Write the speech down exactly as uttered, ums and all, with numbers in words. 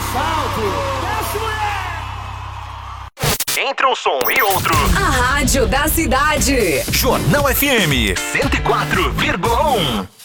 assalto. Desce, mulher! Entre um som e outro. A rádio da cidade. Jornal F M cento e quatro vírgula um.